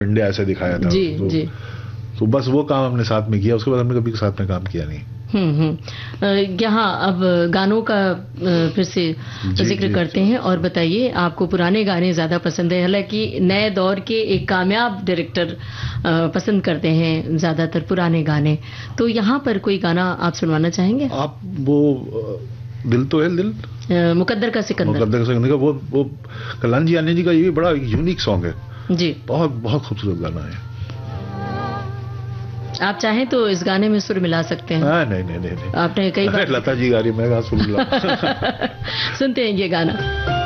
India ऐसे दिखाया था। जी जी। तो बस वो काम हमने साथ में किया, उसके बाद हमने कभी साथ में काम किया नहीं। यहाँ अब गानों का फिर से जिक्र करते हैं और बताइए, आपको पुराने गाने ज्यादा पसंद है? हालांकि नए दौर के एक कामयाब डायरेक्टर पसंद करते हैं ज्यादातर पुराने गाने, तो यहाँ पर कोई गाना आप सुनवाना चाहेंगे? आप वो दिल तो है दिल, मुकद्दर का सिकंदर। मुकद्दर का सिकंदर का वो कल्याण जी आनंद जी का, ये भी बड़ा यूनिक सॉन्ग है जी, बहुत बहुत खूबसूरत गाना है। आप चाहें तो इस गाने में सुर मिला सकते हैं। नहीं, आपने कई बार लता जी गा रही, मैं सुन ला। सुनते हैं ये गाना।